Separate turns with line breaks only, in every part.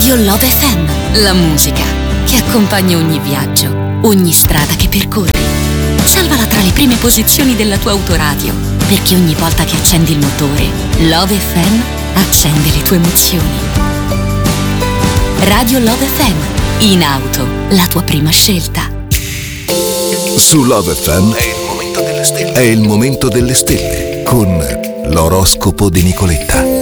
Radio Love FM, la musica che accompagna ogni viaggio, ogni strada che percorri. Salvala tra le prime posizioni della tua autoradio, perché ogni volta che accendi il motore, Love FM accende le tue emozioni. Radio Love FM, in auto, la tua prima scelta.
Su Love FM è il momento delle stelle con l'oroscopo di Nicoletta.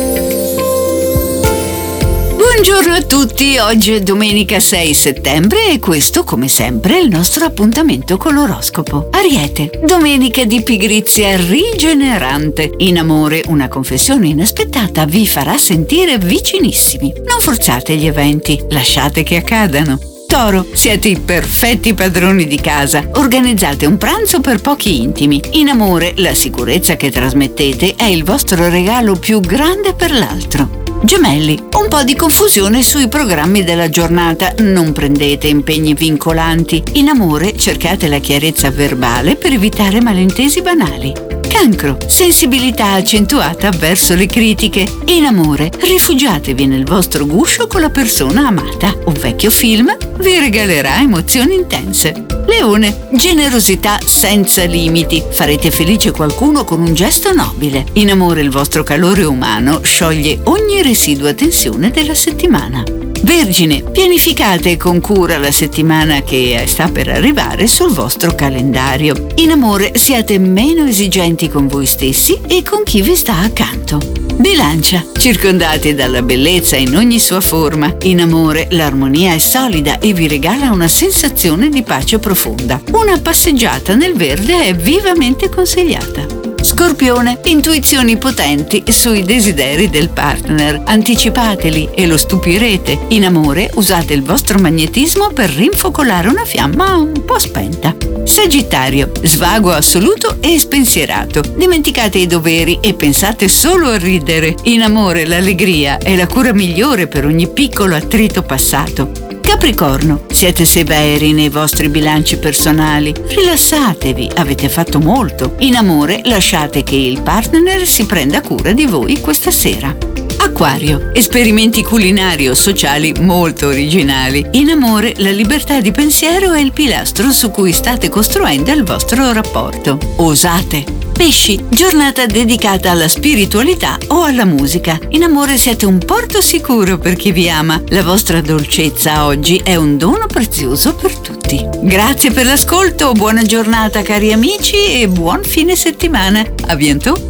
Buongiorno a tutti, oggi è domenica 6 settembre e questo, come sempre, è il nostro appuntamento con l'oroscopo. Ariete, domenica di pigrizia rigenerante. In amore, una confessione inaspettata vi farà sentire vicinissimi. Non forzate gli eventi, lasciate che accadano. Toro, siete i perfetti padroni di casa. Organizzate un pranzo per pochi intimi. In amore, la sicurezza che trasmettete è il vostro regalo più grande per l'altro. Gemelli, un po' di confusione sui programmi della giornata. Non prendete impegni vincolanti. In amore, cercate la chiarezza verbale per evitare malintesi banali. Cancro, sensibilità accentuata verso le critiche. In amore, rifugiatevi nel vostro guscio con la persona amata. Un vecchio film vi regalerà emozioni intense. Leone, generosità senza limiti. Farete felice qualcuno con un gesto nobile. In amore, il vostro calore umano scioglie ogni residua tensione della settimana. Vergine, pianificate con cura la settimana che sta per arrivare sul vostro calendario. In amore, siate meno esigenti con voi stessi e con chi vi sta accanto. Bilancia, circondati dalla bellezza in ogni sua forma. In amore, l'armonia è solida e vi regala una sensazione di pace profonda. Una passeggiata nel verde è vivamente consigliata. Scorpione, intuizioni potenti sui desideri del partner. Anticipateli e lo stupirete. In amore, usate il vostro magnetismo per rinfocolare una fiamma un po' spenta. Sagittario, svago assoluto e spensierato. Dimenticate i doveri e pensate solo a ridere. In amore, l'allegria è la cura migliore per ogni piccolo attrito passato. Capricorno, siete severi nei vostri bilanci personali. Rilassatevi, avete fatto molto. In amore, lasciate che il partner si prenda cura di voi questa sera. Acquario, esperimenti culinari o sociali molto originali. In amore, la libertà di pensiero è il pilastro su cui state costruendo il vostro rapporto. Osate. Pesci, giornata dedicata alla spiritualità o alla musica. In amore siete un porto sicuro per chi vi ama. La vostra dolcezza oggi è un dono prezioso per tutti. Grazie per l'ascolto, buona giornata cari amici e buon fine settimana. A bientôt!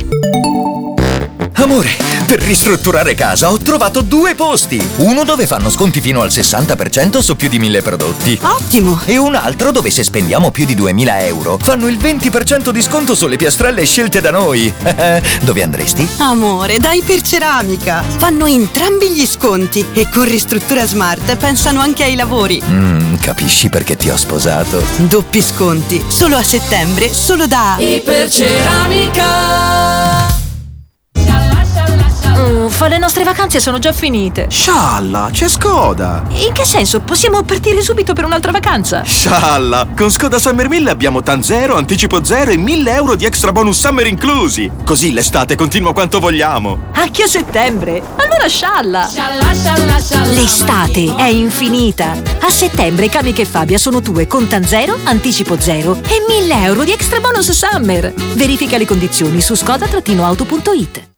Amore, per ristrutturare casa ho trovato 2 posti. Uno dove fanno sconti fino al 60% su più di 1000 prodotti.
Ottimo!
E un altro dove se spendiamo più di 2000 euro fanno il 20% di sconto sulle piastrelle scelte da noi. Dove andresti?
Amore, da Iperceramica. Fanno entrambi gli sconti e con Ristruttura Smart pensano anche ai lavori.
Capisci perché ti ho sposato?
Doppi sconti, solo a settembre, solo da
Iperceramica. Le nostre vacanze sono già finite.
Scialla, c'è Skoda.
In che senso? Possiamo partire subito per un'altra vacanza?
Scialla, con Skoda Summer 1000 abbiamo TAN 0, anticipo 0 e 1000 euro di extra bonus summer inclusi. Così l'estate continua quanto vogliamo.
Anche a settembre? Allora scialla.
L'estate è infinita. A settembre Camica e Fabia sono tue con TAN 0, anticipo 0 e 1000 euro di extra bonus summer. Verifica le condizioni su skoda-auto.it.